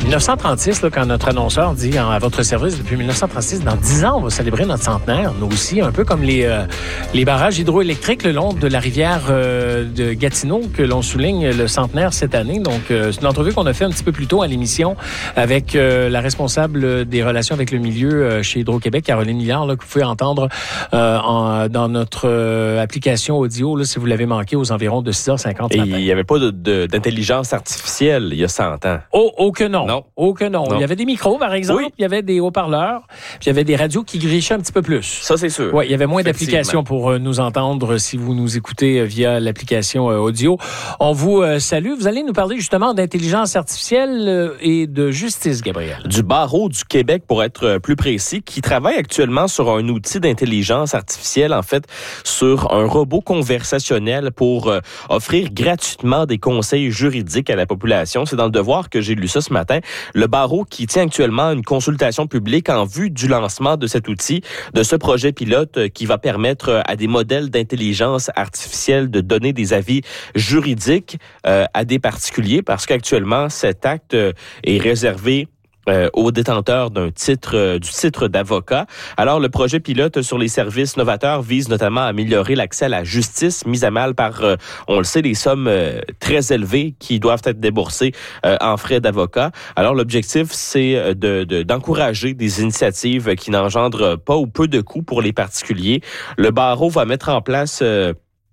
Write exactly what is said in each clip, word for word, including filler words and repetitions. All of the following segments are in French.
dix-neuf cent trente-six, là, quand notre annonceur dit en, à votre service depuis dix-neuf cent trente-six, dans dix ans, on va célébrer notre centenaire. Nous aussi, un peu comme les, euh, les barrages hydroélectriques le long de la rivière euh, de Gatineau, que l'on souligne le centenaire cette année. Donc, euh, c'est une entrevue qu'on a fait un petit peu plus tôt à l'émission avec euh, la responsable des relations avec le milieu euh, chez Hydro-Québec, Caroline Lillard, là, que vous pouvez entendre euh, en, dans notre euh, application audio, là, si vous l'avez manqué, aux environs de six heures cinquante ce Et matin. il n'y avait pas de, de, d'intelligence artificielle il y a cent ans. Oh, oh que non. Non. Oh que non. non. Il y avait des micros, par exemple. Oui. Il y avait des haut-parleurs. Puis il y avait des radios qui grichaient un petit peu plus. Ça, c'est sûr. Oui, il y avait moins d'applications pour euh, nous entendre euh, si vous nous écoutez euh, via l'application euh, audio. On vous euh, salue. Vous allez nous parler justement d'intelligence artificielle euh, et de justice, Gabriel. Du barreau du Québec, pour être plus précis, qui travaille actuellement sur un outil d'intelligence artificielle, en fait, sur un robot conversationnel pour euh, offrir gratuitement des conseils juridiques à la population. C'est dans le Devoir que j'ai lu ça ce matin. Le barreau qui tient actuellement une consultation publique en vue du lancement de cet outil, de ce projet pilote euh, qui va permettre à des modèles d'intelligence artificielle de donner des avis juridiques euh, à des particuliers, parce qu'actuellement, cet acte euh, est réservé Euh, aux détenteurs d'un titre, euh, du titre d'avocat. Alors, le projet pilote sur les services novateurs vise notamment à améliorer l'accès à la justice, mise à mal par, euh, on le sait, des sommes euh, très élevées qui doivent être déboursées euh, en frais d'avocat. Alors, l'objectif, c'est de, de, d'encourager des initiatives qui n'engendrent pas ou peu de coûts pour les particuliers. Le barreau va mettre en place euh,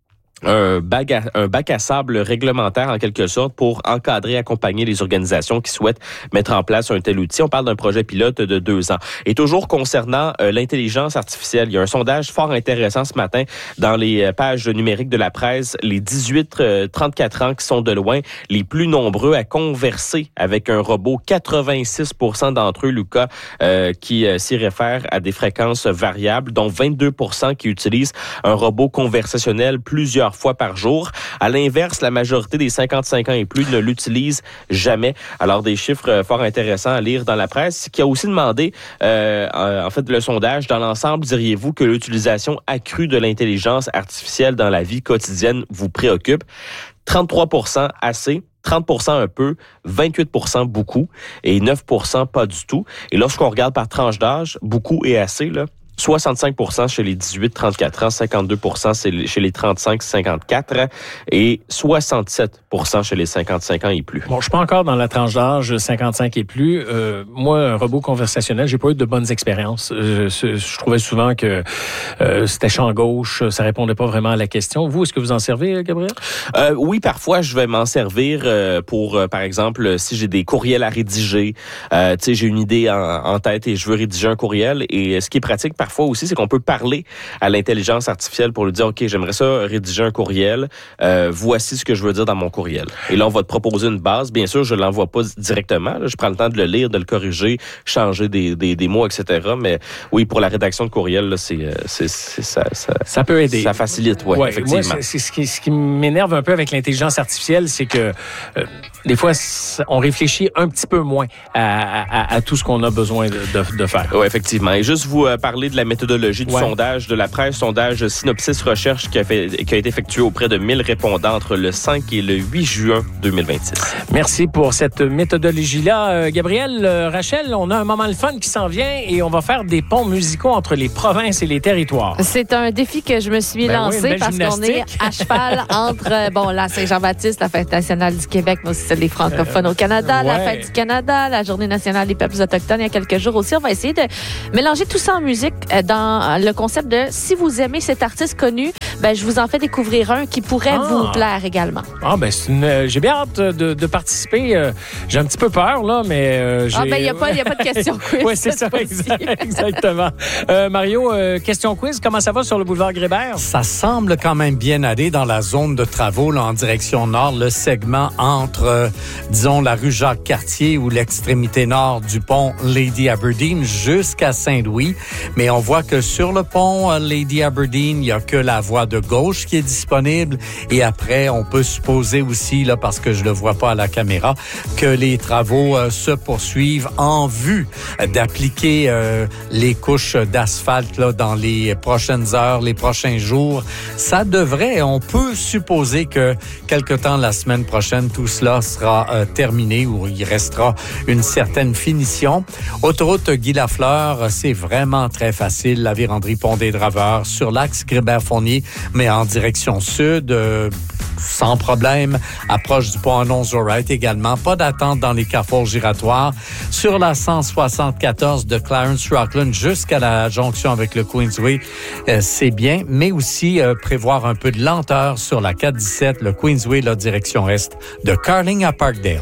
un bac, à, un bac à sable réglementaire, en quelque sorte, pour encadrer et accompagner les organisations qui souhaitent mettre en place un tel outil. On parle d'un projet pilote de deux ans. Et toujours concernant euh, l'intelligence artificielle, il y a un sondage fort intéressant ce matin dans les pages numériques de la presse. Les dix-huit trente-quatre ans qui sont de loin les plus nombreux à converser avec un robot. quatre-vingt-six pour cent d'entre eux, Lucas, euh, qui euh, s'y réfèrent à des fréquences variables, dont vingt-deux pour cent qui utilisent un robot conversationnel plusieurs fois par jour. À l'inverse, la majorité des cinquante-cinq ans et plus ne l'utilisent jamais. Alors, des chiffres fort intéressants à lire dans la presse, qui a aussi demandé, euh, en fait, le sondage, dans l'ensemble, diriez-vous que l'utilisation accrue de l'intelligence artificielle dans la vie quotidienne vous préoccupe? trente-trois pour cent assez, trente pour cent un peu, vingt-huit pour cent beaucoup et neuf pour cent pas du tout. Et lorsqu'on regarde par tranche d'âge, beaucoup et assez, là, soixante-cinq pour cent chez les dix-huit trente-quatre ans, cinquante-deux pour cent chez les trente-cinq cinquante-quatre et soixante-sept pour cent chez les cinquante-cinq ans et plus. Bon, je suis pas encore dans la tranche d'âge cinquante-cinq et plus. Euh, moi, un robot conversationnel, j'ai pas eu de bonnes expériences. Je, je trouvais souvent que euh, c'était champ gauche, ça répondait pas vraiment à la question. Vous, est-ce que vous en servez, Gabriel? Euh, oui, parfois, je vais m'en servir euh, pour, euh, par exemple, si j'ai des courriels à rédiger. Euh, tu sais, j'ai une idée en, en tête et je veux rédiger un courriel. Et ce qui est pratique, parfois aussi, c'est qu'on peut parler à l'intelligence artificielle pour lui dire, OK, j'aimerais ça rédiger un courriel. Euh, voici ce que je veux dire dans mon courriel. Et là, on va te proposer une base. Bien sûr, je l'envoie pas directement. Là. Je prends le temps de le lire, de le corriger, changer des, des, des mots, et cetera. Mais oui, pour la rédaction de courriel, là, c'est, c'est, c'est ça, ça. Ça peut aider. Ça facilite, oui, ouais, effectivement. Moi, c'est, c'est ce qui, ce qui m'énerve un peu avec l'intelligence artificielle, c'est que euh, des fois, on réfléchit un petit peu moins à, à, à tout ce qu'on a besoin de, de, de faire. Oui, effectivement. Et juste vous euh, parler de la méthodologie du ouais. sondage de la presse, sondage Synopsis Recherche qui a, fait, qui a été effectué auprès de mille répondants entre le cinq et le huit juin deux mille vingt-six. Merci pour cette méthodologie-là. Euh, Gabriel, euh, Rachel, on a un moment le fun qui s'en vient et on va faire des ponts musicaux entre les provinces et les territoires. C'est un défi que je me suis ben lancé oui, parce qu'on est à cheval entre bon la Saint-Jean-Baptiste, la Fête nationale du Québec, mais aussi celle des francophones euh, au Canada, ouais. la Fête du Canada, la Journée nationale des peuples autochtones il y a quelques jours aussi. On va essayer de mélanger tout ça en musique dans le concept de si vous aimez cet artiste connu, ben je vous en fais découvrir un qui pourrait ah. vous plaire également. Ah ben c'est une, j'ai bien hâte de, de participer. J'ai un petit peu peur là, mais euh, j'ai... ah ben il y a pas il y a pas de question quiz. Oui, c'est ça, exact, exactement. Euh, Mario, euh, question quiz, comment ça va sur le boulevard Grébert? Ça semble quand même bien aller dans la zone de travaux là, en direction nord, le segment entre euh, disons la rue Jacques-Cartier ou l'extrémité nord du pont Lady Aberdeen jusqu'à Saint-Louis, mais on voit que sur le pont Lady Aberdeen, il y a que la voie bras de gauche qui est disponible. Et après, on peut supposer aussi, là, parce que je le vois pas à la caméra, que les travaux euh, se poursuivent en vue d'appliquer euh, les couches d'asphalte là, dans les prochaines heures, les prochains jours. Ça devrait, on peut supposer que quelque temps la semaine prochaine, tout cela sera euh, terminé ou il restera une certaine finition. Autoroute Guy Lafleur, c'est vraiment très facile. La Vérandrie Pont des Draveurs sur l'axe Grébert-Fournier, mais en direction sud, euh, sans problème. Approche du pont Annonce-Wright également. Pas d'attente dans les carrefours giratoires. Sur la cent soixante-quatorze de Clarence-Rockland jusqu'à la jonction avec le Queensway, euh, c'est bien, mais aussi euh, prévoir un peu de lenteur sur la quatre dix-sept, le Queensway, la direction est de Carling à Parkdale.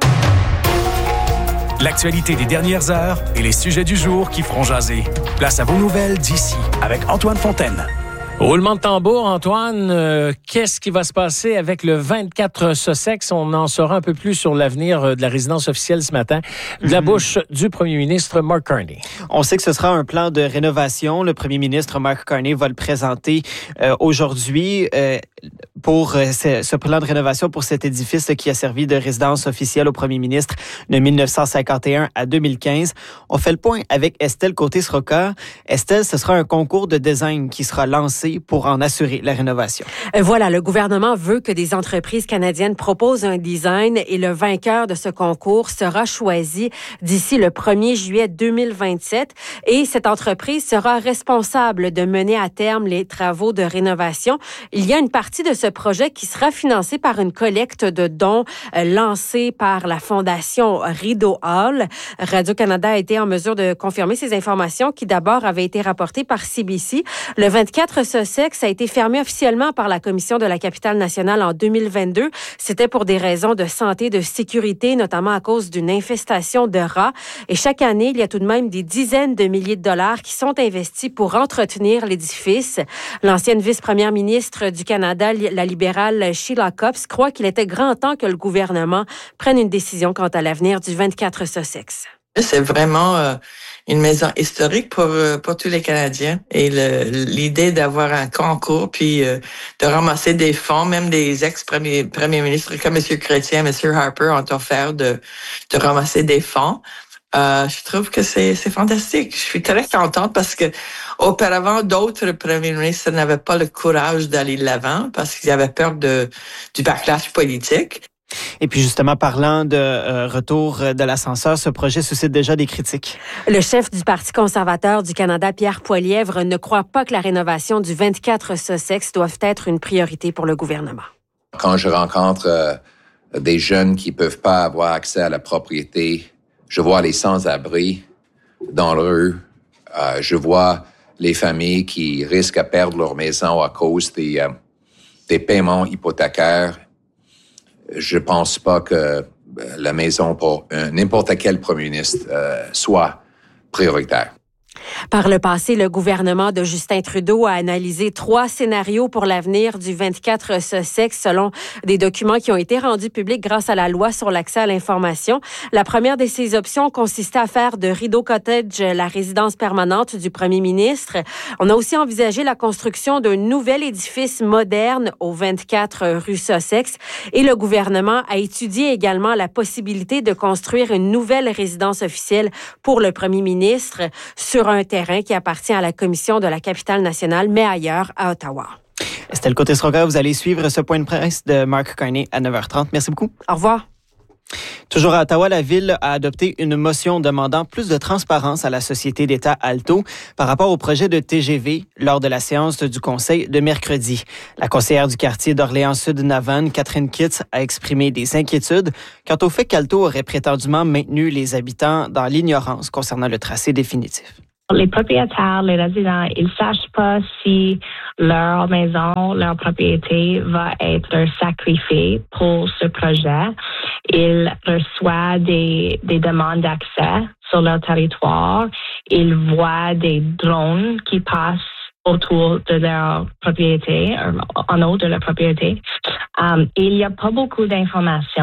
L'actualité des dernières heures et les sujets du jour qui feront jaser. Place à vos nouvelles d'ici avec Antoine Fontaine. Roulement de tambour, Antoine, euh, qu'est-ce qui va se passer avec le vingt-quatre Sussex? On en saura un peu plus sur l'avenir de la résidence officielle ce matin, de la bouche du premier ministre Mark Carney. On sait que ce sera un plan de rénovation. Le premier ministre Mark Carney va le présenter euh, aujourd'hui euh, pour euh, ce, ce plan de rénovation pour cet édifice là, qui a servi de résidence officielle au premier ministre de dix-neuf cent cinquante et un à deux mille quinze. On fait le point avec Estelle Côté-Sroka. Estelle, ce sera un concours de design qui sera lancé pour en assurer la rénovation. Voilà, le gouvernement veut que des entreprises canadiennes proposent un design et le vainqueur de ce concours sera choisi d'ici le premier juillet deux mille vingt-sept et cette entreprise sera responsable de mener à terme les travaux de rénovation. Il y a une partie de ce projet qui sera financée par une collecte de dons euh, lancée par la Fondation Rideau Hall. Radio-Canada a été en mesure de confirmer ces informations qui d'abord avaient été rapportées par C B C. Le vingt-quatre Sussex a été fermé officiellement par la Commission de la capitale nationale en deux mille vingt-deux. C'était pour des raisons de santé, de sécurité, notamment à cause d'une infestation de rats. Et chaque année, il y a tout de même des dizaines de milliers de dollars qui sont investis pour entretenir l'édifice. L'ancienne vice-première ministre du Canada, la libérale Sheila Copps, croit qu'il était grand temps que le gouvernement prenne une décision quant à l'avenir du vingt-quatre Sussex. C'est vraiment euh, une maison historique pour euh, pour tous les Canadiens et le, l'idée d'avoir un concours puis euh, de ramasser des fonds, même des ex-premiers premiers ministres comme M. Chrétien, M. Harper ont offert de de ramasser des fonds. Euh, je trouve que c'est c'est fantastique. Je suis très contente parce que auparavant d'autres premiers ministres n'avaient pas le courage d'aller de l'avant parce qu'ils avaient peur de du backlash politique. Et puis justement, parlant de euh, retour de l'ascenseur, ce projet suscite déjà des critiques. Le chef du Parti conservateur du Canada, Pierre Poilievre, ne croit pas que la rénovation du vingt-quatre Sussex doive être une priorité pour le gouvernement. Quand je rencontre euh, des jeunes qui peuvent pas avoir accès à la propriété, je vois les sans-abri dans la rue, euh, je vois les familles qui risquent de perdre leur maison à cause des, euh, des paiements hypothécaires. Je pense pas que la maison pour un, n'importe quel premier ministre euh, soit prioritaire. Par le passé, le gouvernement de Justin Trudeau a analysé trois scénarios pour l'avenir du vingt-quatre Sussex selon des documents qui ont été rendus publics grâce à la loi sur l'accès à l'information. La première de ces options consistait à faire de Rideau Cottage la résidence permanente du premier ministre. On a aussi envisagé la construction d'un nouvel édifice moderne au vingt-quatre rue Sussex et le gouvernement a étudié également la possibilité de construire une nouvelle résidence officielle pour le premier ministre sur un terrain qui appartient à la Commission de la capitale nationale, mais ailleurs, à Ottawa. Estelle Côté-Sroka, vous allez suivre ce point de presse de Mark Carney à neuf heures trente. Merci beaucoup. Au revoir. Toujours à Ottawa, la Ville a adopté une motion demandant plus de transparence à la société d'État Alto par rapport au projet de T G V lors de la séance du Conseil de mercredi. La conseillère du quartier d'Orléans-Sud-Navan, Catherine Kitts, a exprimé des inquiétudes quant au fait qu'Alto aurait prétendument maintenu les habitants dans l'ignorance concernant le tracé définitif. Les propriétaires, les résidents, ils ne sachent pas si leur maison, leur propriété va être sacrifiée pour ce projet. Ils reçoivent des, des demandes d'accès sur leur territoire. Ils voient des drones qui passent autour de leur propriété, en haut de leur propriété. Um, il n'y a pas beaucoup d'informations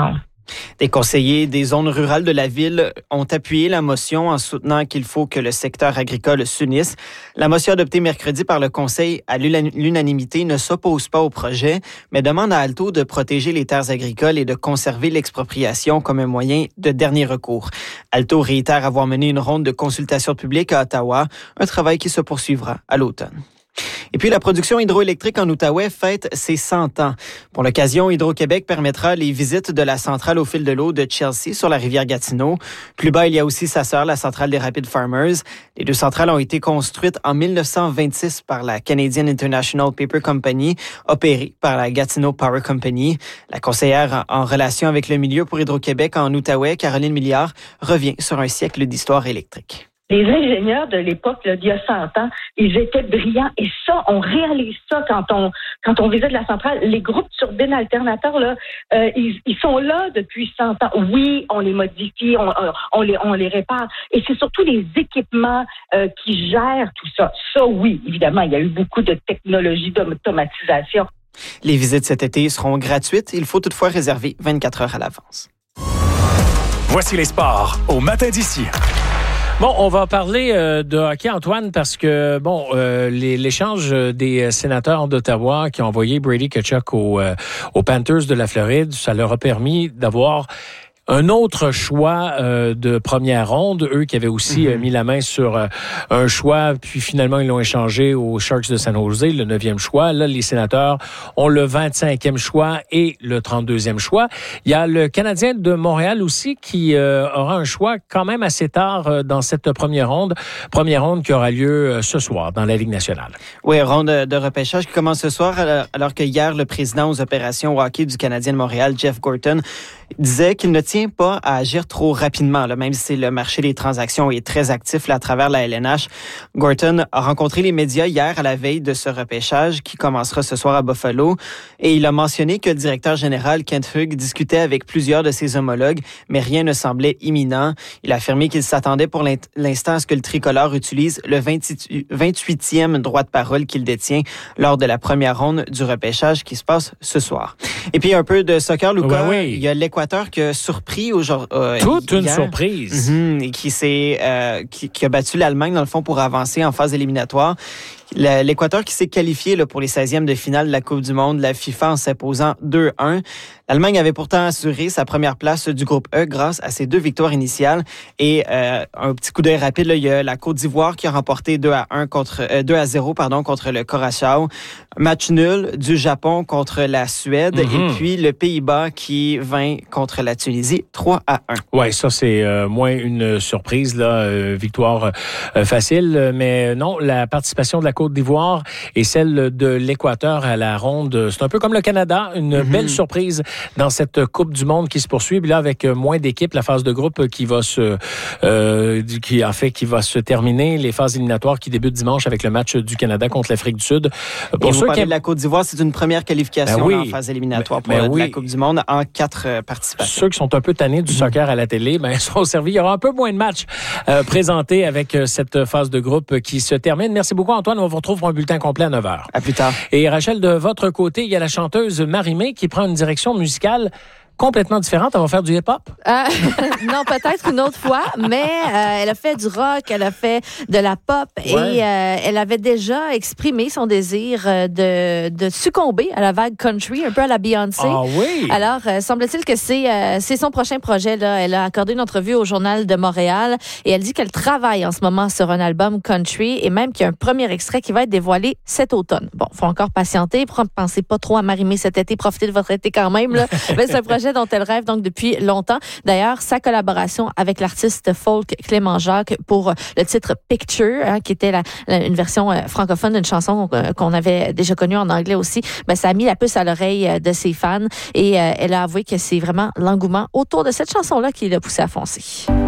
Des conseillers des zones rurales de la ville ont appuyé la motion en soutenant qu'il faut que le secteur agricole s'unisse. La motion adoptée mercredi par le Conseil à l'unanimité ne s'oppose pas au projet, mais demande à Alto de protéger les terres agricoles et de conserver l'expropriation comme un moyen de dernier recours. Alto réitère avoir mené une ronde de consultation publique à Ottawa, un travail qui se poursuivra à l'automne. Et puis, la production hydroélectrique en Outaouais fête ses cent ans. Pour l'occasion, Hydro-Québec permettra les visites de la centrale au fil de l'eau de Chelsea sur la rivière Gatineau. Plus bas, il y a aussi sa sœur, la centrale des Rapid Farmers. Les deux centrales ont été construites en mille neuf cent vingt-six par la Canadian International Paper Company, opérée par la Gatineau Power Company. La conseillère en relation avec le milieu pour Hydro-Québec en Outaouais, Caroline Milliard, revient sur un siècle d'histoire électrique. Les ingénieurs de l'époque, là, d'il y a cent ans, ils étaient brillants. Et ça, on réalise ça quand on quand on visite la centrale. Les groupes turbines alternateurs, là, euh, ils, ils sont là depuis cent ans. Oui, on les modifie, on, on, les, on les répare. Et c'est surtout les équipements euh, qui gèrent tout ça. Ça, oui, évidemment, il y a eu beaucoup de technologies d'automatisation. Les visites cet été seront gratuites. Il faut toutefois réserver vingt-quatre heures à l'avance. Voici les sports au matin d'ici. Bon, on va parler euh, de hockey, Antoine, parce que, bon, euh, les, l'échange des sénateurs d'Ottawa qui ont envoyé Brady Tkachuk aux, euh, aux Panthers de la Floride, ça leur a permis d'avoir un autre choix euh, de première ronde, eux qui avaient aussi mm-hmm. euh, mis la main sur euh, un choix, puis finalement ils l'ont échangé aux Sharks de San Jose, le neuvième choix. Là, les sénateurs ont le vingt-cinquième choix et le trente-deuxième choix. Il y a le Canadien de Montréal aussi qui euh, aura un choix quand même assez tard euh, dans cette première ronde. Première ronde qui aura lieu euh, ce soir dans la Ligue nationale. Oui, ronde de repêchage qui commence ce soir, alors que hier, le président aux opérations hockey du Canadien de Montréal, Jeff Gorton, disait qu'il ne tient pas à agir trop rapidement, là, même si le marché des transactions est très actif là, à travers la L N H. Gorton a rencontré les médias hier à la veille de ce repêchage qui commencera ce soir à Buffalo et il a mentionné que le directeur général Kent Hughes discutait avec plusieurs de ses homologues, mais rien ne semblait imminent. Il a affirmé qu'il s'attendait pour l'instant à ce que le tricolore utilise le vingt-huitième droit de parole qu'il détient lors de la première ronde du repêchage qui se passe ce soir. Et puis un peu de soccer, Lucas, ouais, oui. Il y a l'Équateur qui a surpris aujourd'hui. Euh, Toute hier, une surprise. Mm-hmm, et qui, s'est, euh, qui, qui a battu l'Allemagne, dans le fond, pour avancer en phase éliminatoire. L'Équateur qui s'est qualifié là, pour les seizièmes de finale de la Coupe du Monde, la FIFA en s'imposant deux un. L'Allemagne avait pourtant assuré sa première place du groupe E grâce à ses deux victoires initiales. Et euh, un petit coup d'œil rapide, là, il y a la Côte d'Ivoire qui a remporté deux à un contre euh, deux à zéro pardon contre le Curaçao. Match nul du Japon contre la Suède mm-hmm. et puis le Pays-Bas qui vainc contre la Tunisie trois à un. Ouais, ça c'est euh, moins une surprise là, euh, victoire euh, facile, mais non, la participation de la Côte d'Ivoire et celle de l'Équateur à la ronde, c'est un peu comme le Canada, une mm-hmm. belle surprise dans cette Coupe du Monde qui se poursuit. Puis là, avec moins d'équipes, la phase de groupe qui va se, euh, qui en fait, qui va se terminer, les phases éliminatoires qui débutent dimanche avec le match du Canada contre l'Afrique du Sud. Pour et ceux vous parlez qui... de la Côte d'Ivoire, c'est une première qualification ben oui. en phase éliminatoire pour ben oui. la Coupe du Monde en quatre euh, participations. Ceux qui sont un peu tannés du soccer à la télé, ben seront servis. Il y aura un peu moins de matchs euh, présentés avec euh, cette phase de groupe qui se termine. Merci beaucoup, Antoine. On vous retrouve pour un bulletin complet à neuf heures. À plus tard. Et Rachel, de votre côté, il y a la chanteuse Marie-Mé qui prend une direction musicale complètement différente. Elle va faire du hip-hop? Euh, non, peut-être une autre fois, mais euh, elle a fait du rock, elle a fait de la pop ouais. et euh, elle avait déjà exprimé son désir de, de succomber à la vague country, un peu à la Beyoncé. Ah oui? Alors, euh, semble-t-il que c'est, euh, c'est son prochain projet. Là. Elle a accordé une entrevue au Journal de Montréal et elle dit qu'elle travaille en ce moment sur un album country et même qu'il y a un premier extrait qui va être dévoilé cet automne. Bon, il faut encore patienter. Pensez pas trop à Marie-Mé cet été. Profitez de votre été quand même. Là. Mais c'est un projet dont elle rêve donc depuis longtemps. D'ailleurs, sa collaboration avec l'artiste folk Clément Jacques pour le titre Picture, hein, qui était la, la, une version euh, francophone d'une chanson euh, qu'on avait déjà connue en anglais aussi, ben, ça a mis la puce à l'oreille euh, de ses fans et euh, elle a avoué que c'est vraiment l'engouement autour de cette chanson-là qui l'a poussé à foncer.